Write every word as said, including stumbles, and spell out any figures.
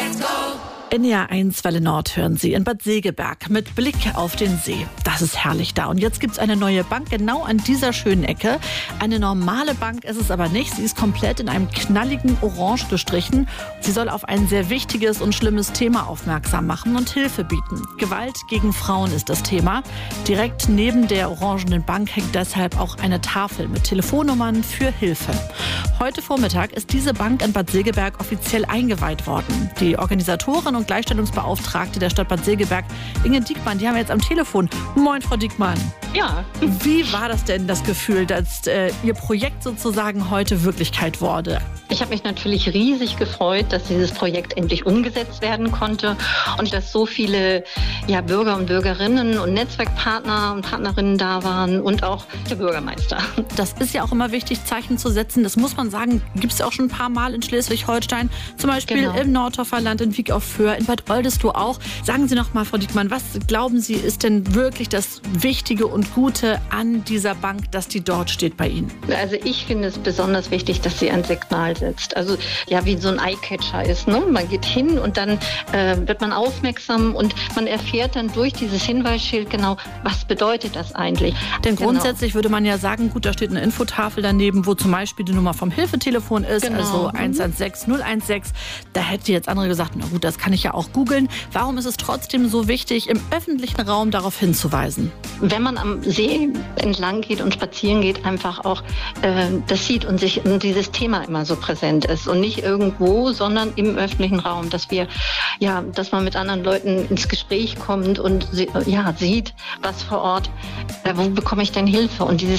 N D R eins Welle Nord hören Sie in Bad Segeberg mit Blick auf den See. Das ist herrlich da. Und jetzt gibt es eine neue Bank genau an dieser schönen Ecke. Eine normale Bank ist es aber nicht. Sie ist komplett in einem knalligen Orange gestrichen. Sie soll auf ein sehr wichtiges und schlimmes Thema aufmerksam machen und Hilfe bieten. Gewalt gegen Frauen ist das Thema. Direkt neben der orangenen Bank hängt deshalb auch eine Tafel mit Telefonnummern für Hilfe. Heute Vormittag ist diese Bank in Bad Segeberg offiziell eingeweiht worden. Die Organisatorin und Gleichstellungsbeauftragte der Stadt Bad Segeberg, Inge Diekmann, die haben wir jetzt am Telefon. Moin, Frau Diekmann. Ja. Wie war das denn, das Gefühl, dass äh, Ihr Projekt sozusagen heute Wirklichkeit wurde? Ich habe mich natürlich riesig gefreut, dass dieses Projekt endlich umgesetzt werden konnte und dass so viele ja, Bürger und Bürgerinnen und Netzwerkpartner und Partnerinnen da waren und auch der Bürgermeister. Das ist ja auch immer wichtig, Zeichen zu setzen. Das muss man sagen, gibt es ja auch schon ein paar Mal in Schleswig-Holstein, zum Beispiel genau. im Nordhoffer Land, in Wiek auf Föhr, in Bad Oldesloe auch. Sagen Sie noch mal, Frau Diekmann, was glauben Sie, ist denn wirklich das Wichtige und Gute an dieser Bank, dass die dort steht bei Ihnen? Also ich finde es besonders wichtig, dass sie ein Signal setzt. Also ja, wie so ein Eyecatcher ist. Ne? Man geht hin und dann äh, wird man aufmerksam und man erfährt dann durch dieses Hinweisschild genau, was bedeutet das eigentlich. Denn genau. grundsätzlich würde man ja sagen, gut, da steht eine Infotafel daneben, wo zum Beispiel die Nummer vom Hilfetelefon ist, genau. also eins eins sechs null eins sechs. Da hätte jetzt andere gesagt, na gut, das kann ich ja auch googeln. Warum ist es trotzdem so wichtig, im öffentlichen Raum darauf hinzuweisen? Wenn man am See entlang geht und spazieren geht, einfach auch äh, das sieht und sich und dieses Thema immer so präsent ist und nicht irgendwo, sondern im öffentlichen Raum, dass wir ja, dass man mit anderen Leuten ins Gespräch kommt und ja sieht, was vor Ort, äh, wo bekomme ich denn Hilfe und dieses